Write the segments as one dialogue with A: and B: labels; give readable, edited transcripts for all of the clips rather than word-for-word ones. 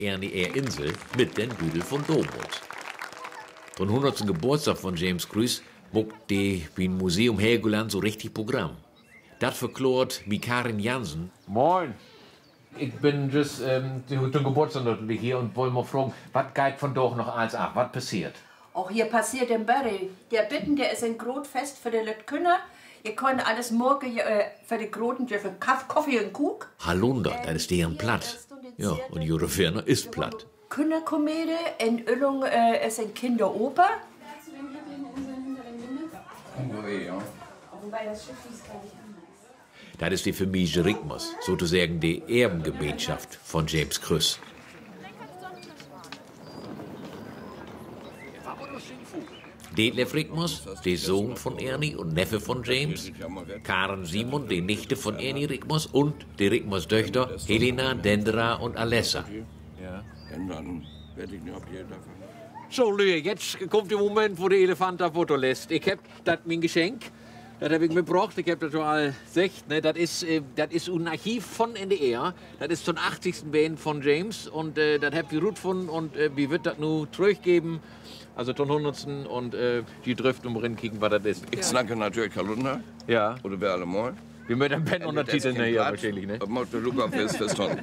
A: Ernie Insel mit den Büdel von Domut. Zum 100. Geburtstag von James Krüß muckt die beim Museum Helgoland so richtig Programm. Das verklort wie Karin Jansen.
B: Moin. Ich bin just zum Geburtstag natürlich hier und wollte mal fragen, was geht von doch noch alles ab? Was passiert?
C: Auch hier passiert im Barry. Der Bitten, der ist ein Grotfest für die Leute. Ihr könnt alles morgen für die Groten für Kaffee und Kuchen.
A: Hallunder, das ist deren Platt. Ja, und Jure Ferner ist platt.
C: Kinderkomödie, in Ullung ist ein Kinderoper.
A: Das ist die Familie Rickmers, sozusagen die Erbengemeinschaft von James Krüß. Detlef Rickmers, der Sohn von Ernie und Neffe von James, Karen Simon, die Nichte von Ernie Rickmers und die Rickmers Töchter Helena, Dendra und Alessa.
B: So, Lüe, jetzt kommt der Moment, wo der Elefant auf Foto lässt. Ich hab das mein Geschenk. Das habe ich mitgebracht. Ich habe das schon all gesagt. Ne, das ist ein Archiv von NDR. Das ist zum 80. Band von James. Und das habe ich gut gefunden. Und wie wird das nun zurückgeben? Also zum 100. Und die dürften mal kicken, was das ist.
D: Ich snacke natürlich Kalunder.
B: Ja.
D: Oder wer alle mal.
B: Wir möchten einen Band untertiteln, ne? Ja, wahrscheinlich, ne?
D: Macht der Luca fürs Ton.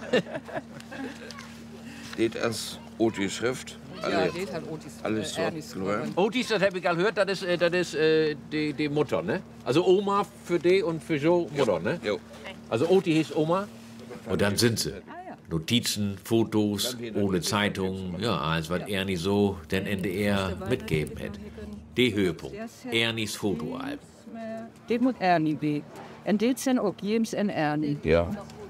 D: Das Oti Schrift.
E: Ja, das hat Otis.
D: Alles so.
B: Otis, das habe ich all gehört, das ist die Mutter, ne? Also Oma für die und für Joe Mutter, ne?
D: Jo.
B: Also Oti hieß Oma.
A: Und dann sind sie. Notizen, Fotos, ohne Zeitung, ja, alles, was Ernie so den NDR mitgeben hat. Der Höhepunkt, Ernies Fotoalbum.
E: Das muss Ernie be. Und das sind auch James und Ernie.
D: Ja.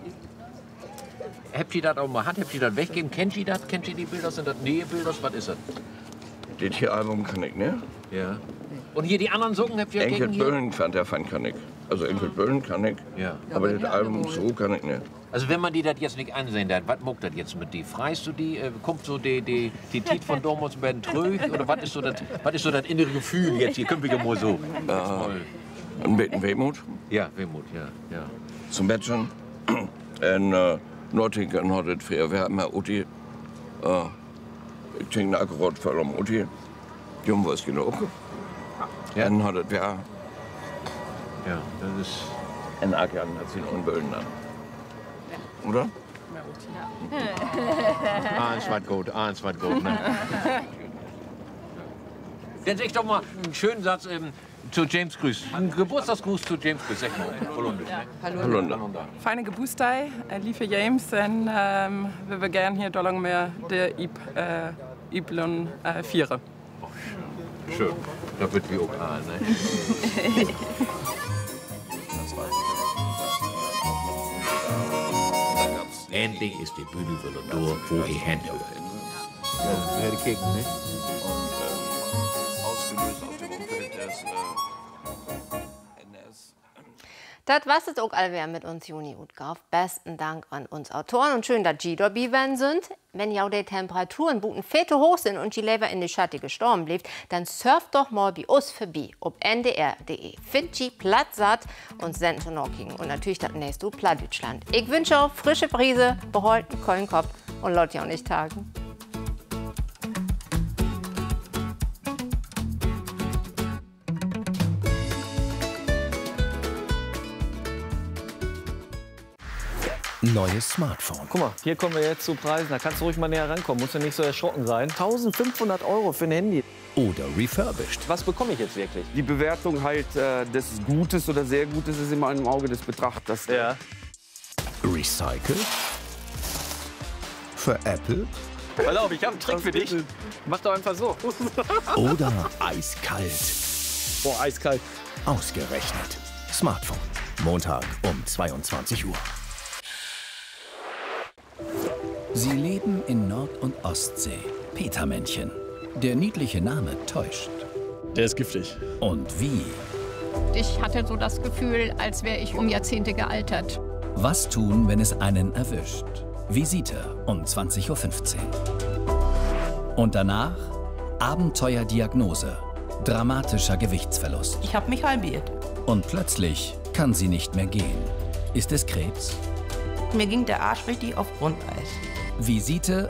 B: Habt ihr das auch mal? Habt ihr das weggegeben? Kennt ihr das? Kennt ihr die Bilder? Sind das Nähebilder? Was ist das?
D: Das hier Album kann ich, ne?
B: Ja. Und hier die anderen Socken habt ihr
D: Enkel
B: gegen hier?
D: Böllen kann ich. Also Enkel Böllen kann ich.
B: Ja.
D: Aber das Album so kann ich nicht.
B: Also wenn man die das jetzt nicht ansehen darf, was muckt das jetzt mit die? Freist du die? Kommt so die Tit von damals bei den Tröch? Oder was ist so das innere Gefühl jetzt? Hier können wir mal so.
D: Ein bisschen Wehmut.
B: Ja, Wehmut, ja.
D: Zum Bett schon. Und Nordtinken hat es früher. Wir haben ja Uti. Ich denke akkurat voll um Uti. Die haben was genug.
B: Ja.
D: Dann hat es ja.
B: Ja, das ist.
D: Ein Ackern hat sie noch einen Böllen. Oder?
B: Eins war gut, ne? Dann sag ich doch mal einen schönen Satz zu James Krüß. Ein Geburtstagsgruß zu James Krüß, sag mal. Holundisch, ne?
D: Hallo.
F: Feine Geburtstag, lieve James. En we willen gerne hier dolang meer de Iblon vieren.
B: Oh, schön. Da wird wie auch ne?
A: Endlich ist die Bühne durch, wo ihr hinhört.
B: Ja, wir kicken, ne?
D: Ausgelöst auf dem Umfeld des NS.
G: Das war's jetzt auch allwehr mit uns Juni Utgauf. Besten Dank an uns Autoren und schön, dass Sie dabei sind. Wenn ja die Temperaturen buten fete hoch sind und die Leber in die Schatte gestorben bleibt, dann surft doch mal bei uns vorbei auf ndr.de. Finchi platt satt und senden und natürlich das nächste Platt Deutschland. Ich wünsche auch frische Brise, behalten Keulenkopf und laut ja auch nicht tagen.
H: Neues Smartphone.
I: Guck mal, hier kommen wir jetzt zu Preisen. Da kannst du ruhig mal näher rankommen. Musst du nicht so erschrocken sein. 1.500 € für ein Handy.
H: Oder refurbished.
I: Was bekomme ich jetzt wirklich?
J: Die Bewertung halt des Gutes oder sehr Gutes ist immer im Auge des Betrachters.
I: Ja.
H: Recycelt. Für Apple.
I: Pass auf, ich habe einen Trick für dich. Mach doch einfach so.
H: Oder eiskalt.
I: Boah, eiskalt.
H: Ausgerechnet. Smartphone. Montag um 22 Uhr. Sie leben in Nord- und Ostsee. Petermännchen. Der niedliche Name täuscht.
I: Der ist giftig.
H: Und wie?
K: Ich hatte so das Gefühl, als wäre ich um Jahrzehnte gealtert.
H: Was tun, wenn es einen erwischt? Visite um 20:15 Uhr. Und danach Abenteuerdiagnose. Dramatischer Gewichtsverlust.
C: Ich habe mich halbiert.
H: Und plötzlich kann sie nicht mehr gehen. Ist es Krebs?
C: Mir ging der Arsch richtig auf Grundeis.
H: Visite